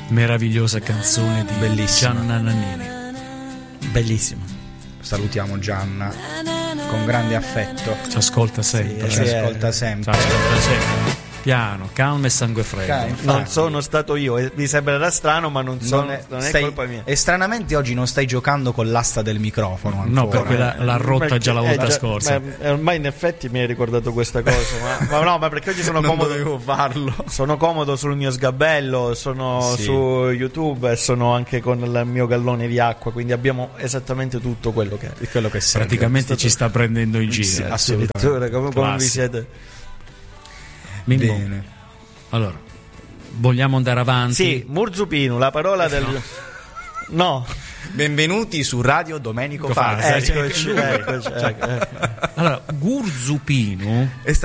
meravigliosa canzone di Bellissima. Gianna Nannini. Bellissimo. Salutiamo Gianna con grande affetto. Ci ascolta sempre. Ci ascolta sempre. Ci ascolta sempre. Piano, calmo e sangue freddo. Non sono stato io, mi sembrerà strano, ma non è colpa mia. E stranamente oggi non stai giocando con l'asta del microfono ancora. No, perché l'ha rotta già la volta scorsa. Ormai in effetti mi hai ricordato questa cosa, ma no, ma perché oggi sono non comodo. dovevo farlo. Sono comodo sul mio sgabello, sono su YouTube e sono anche con il mio gallone di acqua, quindi abbiamo esattamente tutto quello che serve. Praticamente ci sta prendendo in giro. Sì, assolutamente. Come vi siete? Mimmo. Bene. Allora, vogliamo andare avanti? Sì, Murzupino, la parola del... No. Benvenuti su Radio Domenico Farsa. Eccoci. Allora, Gurzupino